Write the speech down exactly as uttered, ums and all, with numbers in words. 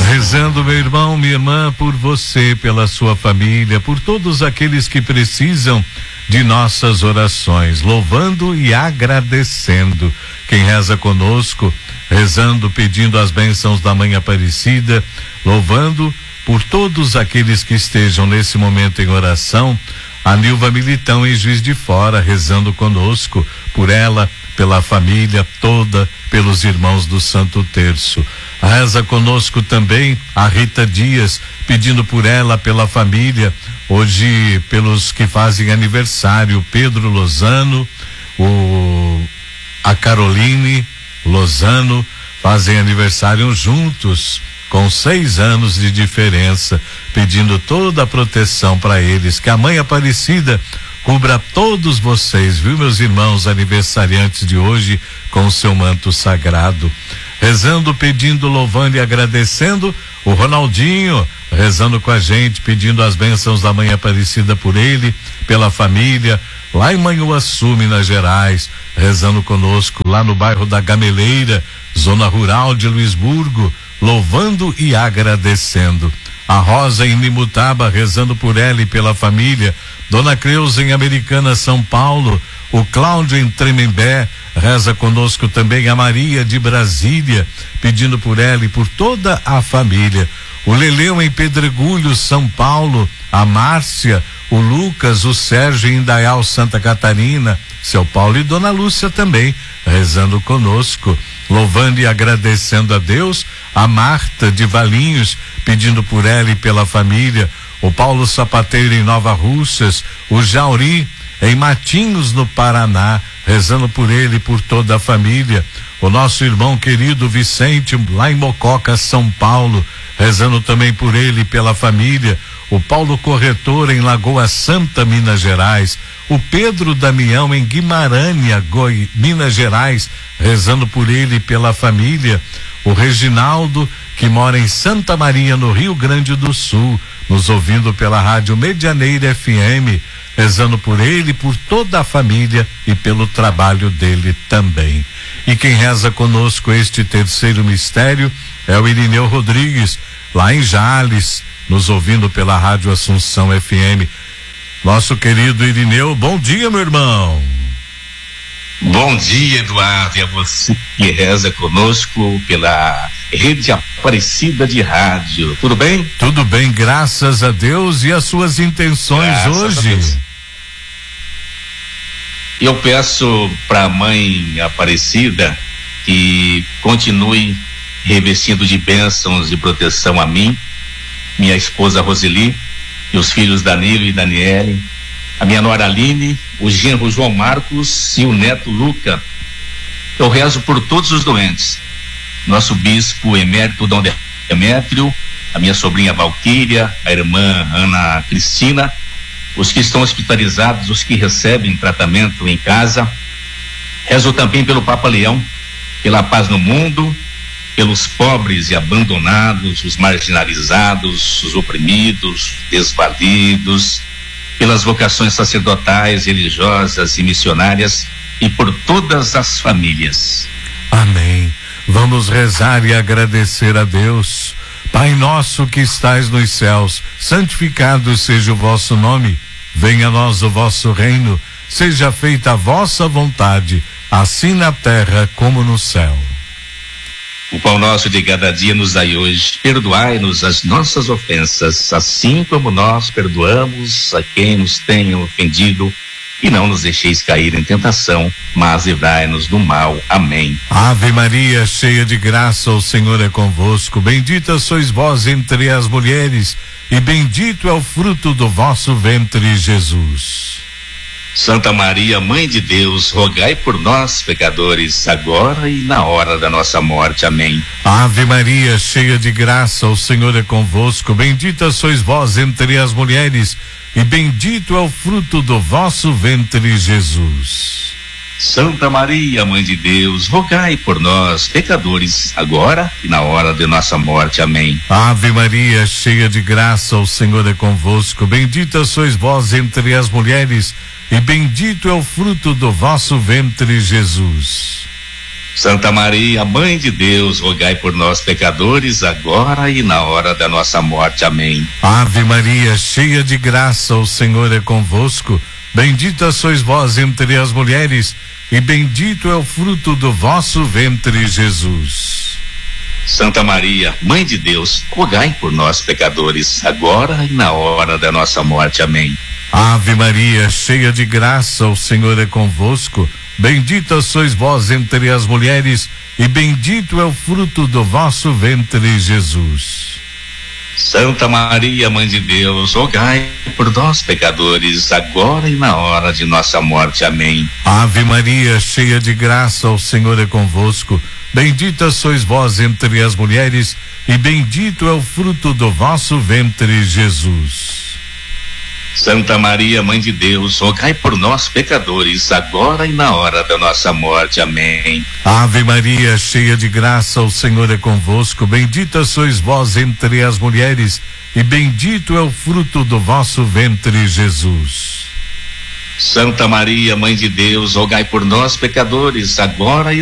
Rezando, meu irmão, minha irmã, por você, pela sua família, por todos aqueles que precisam de nossas orações, louvando e agradecendo. Quem reza conosco, rezando, pedindo as bênçãos da Mãe Aparecida, louvando por todos aqueles que estejam nesse momento em oração. A Nilva Militão em Juiz de Fora, rezando conosco, por ela, pela família toda, pelos irmãos do Santo Terço. Reza conosco também a Rita Dias, pedindo por ela, pela família, hoje pelos que fazem aniversário, Pedro Lozano, o a Caroline Lozano, fazem aniversário juntos, com seis anos de diferença, pedindo toda a proteção para eles, que a Mãe Aparecida cubra todos vocês, viu, meus irmãos aniversariantes de hoje, com o seu manto sagrado. Rezando, pedindo, louvando e agradecendo, o Ronaldinho rezando com a gente, pedindo as bênçãos da Mãe Aparecida por ele, pela família, lá em Manhuaçu, Minas Gerais, rezando conosco, lá no bairro da Gameleira, zona rural de Luisburgo, louvando e agradecendo. A Rosa em Nimutaba, rezando por ela e pela família. Dona Creuza em Americana, São Paulo. O Cláudio em Tremembé, reza conosco também. A Maria de Brasília, pedindo por ela e por toda a família. O Leleu em Pedregulho, São Paulo. A Márcia, o Lucas, o Sérgio em Indaial, Santa Catarina. Seu Paulo e Dona Lúcia também, rezando conosco, louvando e agradecendo a Deus. A Marta de Valinhos, pedindo por ela e pela família. O Paulo Sapateiro em Nova Russas. O Jauri em Matinhos, no Paraná, rezando por ele e por toda a família. O nosso irmão querido Vicente, lá em Mococa, São Paulo, rezando também por ele e pela família. O Paulo Corretor em Lagoa Santa, Minas Gerais. O Pedro Damião em Guimarães, Goi, Minas Gerais, rezando por ele e pela família. O Reginaldo, que mora em Santa Maria, no Rio Grande do Sul, nos ouvindo pela Rádio Medianeira F M, rezando por ele, por toda a família e pelo trabalho dele também. E quem reza conosco este terceiro mistério é o Irineu Rodrigues, lá em Jales, nos ouvindo pela Rádio Assunção F M. Nosso querido Irineu, bom dia, meu irmão. Bom dia, Eduardo, e a você que reza conosco pela Rede Aparecida de Rádio. Tudo bem? Tudo bem, graças a Deus. E as suas intenções graças hoje? Eu peço para a Mãe Aparecida que continue revestindo de bênçãos e proteção a mim, minha esposa Roseli, e os filhos Danilo e Daniele, a minha nora Aline, o genro João Marcos e o neto Luca. Eu rezo por todos os doentes, nosso bispo emérito Dom Demétrio, a minha sobrinha Valquíria, a irmã Ana Cristina, os que estão hospitalizados, os que recebem tratamento em casa. Rezo também pelo Papa Leão, pela paz no mundo, pelos pobres e abandonados, os marginalizados, os oprimidos, desvalidos, pelas vocações sacerdotais, religiosas e missionárias e por todas as famílias. Amém. Vamos rezar e agradecer a Deus. Pai nosso que estais nos céus, santificado seja o vosso nome. Venha a nós o vosso reino. Seja feita a vossa vontade, assim na terra como no céu. O pão nosso de cada dia nos dai hoje. Perdoai-nos as nossas ofensas, assim como nós perdoamos a quem nos tenha ofendido. E não nos deixeis cair em tentação, mas livrai-nos do mal. Amém. Ave Maria, cheia de graça, o Senhor é convosco. Bendita sois vós entre as mulheres, e bendito é o fruto do vosso ventre, Jesus. Santa Maria, Mãe de Deus, rogai por nós, pecadores, agora e na hora da nossa morte. Amém. Ave Maria, cheia de graça, o Senhor é convosco. Bendita sois vós entre as mulheres, e bendito é o fruto do vosso ventre, Jesus. Santa Maria, Mãe de Deus, rogai por nós, pecadores, agora e na hora de nossa morte. Amém. Ave Maria, cheia de graça, o Senhor é convosco. Bendita sois vós entre as mulheres, e bendito é o fruto do vosso ventre, Jesus. Santa Maria, Mãe de Deus, rogai por nós pecadores, agora e na hora da nossa morte. Amém. Ave Maria, cheia de graça, o Senhor é convosco. Bendita sois vós entre as mulheres, e bendito é o fruto do vosso ventre, Jesus. Santa Maria, Mãe de Deus, rogai por nós pecadores, agora e na hora da nossa morte. Amém. Ave Maria, cheia de graça, o Senhor é convosco. Bendita sois vós entre as mulheres, e bendito é o fruto do vosso ventre, Jesus. Santa Maria, Mãe de Deus, rogai por nós pecadores, agora e na hora de nossa morte. Amém. Ave Maria, cheia de graça, o Senhor é convosco. Bendita sois vós entre as mulheres, e bendito é o fruto do vosso ventre, Jesus. Santa Maria, Mãe de Deus, rogai por nós pecadores, agora e na hora da nossa morte. Amém. Ave Maria, cheia de graça, o Senhor é convosco. Bendita sois vós entre as mulheres, e bendito é o fruto do vosso ventre, Jesus. Santa Maria, Mãe de Deus, rogai por nós pecadores, agora e